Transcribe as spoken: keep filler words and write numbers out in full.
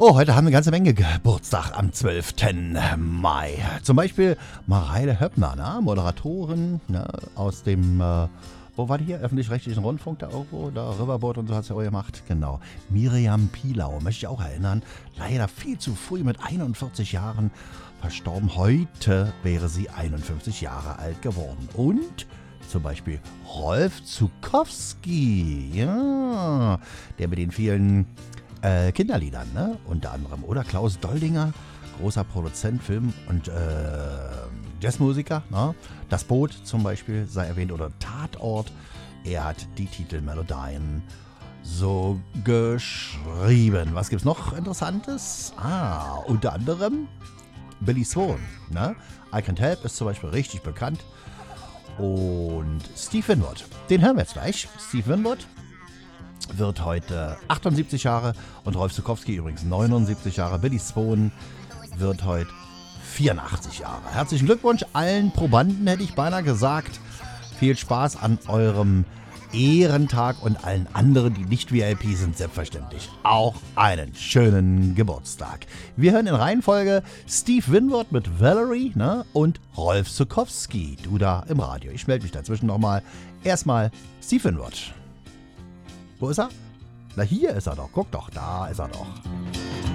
Oh, heute haben wir eine ganze Menge Geburtstag am zwölften Mai. Zum Beispiel Mareile Höppner, ne? Moderatorin, ne? Aus dem, äh, wo war die hier? Öffentlich-rechtlichen Rundfunk da irgendwo? Da Riverboat und so hat sie auch gemacht. Genau. Miriam Pilau, möchte ich auch erinnern. Leider viel zu früh mit einundvierzig Jahren verstorben. Heute wäre sie einundfünfzig Jahre alt geworden. Und zum Beispiel Rolf Zuckowski, ja, der mit den vielen äh, Kinderliedern, ne, unter anderem. Oder Klaus Doldinger, großer Produzent, Film- und äh, Jazzmusiker. Ne? Das Boot zum Beispiel sei erwähnt oder Tatort. Er hat die Titelmelodien so geschrieben. Was gibt's noch Interessantes? Ah, unter anderem Billy Swan. Ne? I Can't Help ist zum Beispiel richtig bekannt. Und Steve Winwood, den hören wir jetzt gleich. Steve Winwood wird heute achtundsiebzig Jahre und Rolf Zuckowski übrigens neunundsiebzig Jahre. Billy Swan wird heute vierundachtzig Jahre. Herzlichen Glückwunsch allen Probanden, hätte ich beinahe gesagt. Viel Spaß an eurem Ehrentag und allen anderen, die nicht V I P sind, selbstverständlich auch einen schönen Geburtstag. Wir hören in Reihenfolge Steve Winwood mit Valerie, ne, und Rolf Zuckowski. Du da im Radio. Ich melde mich dazwischen nochmal. Erstmal Steve Winwood. Wo ist er? Na, hier ist er doch. Guck doch, da ist er doch.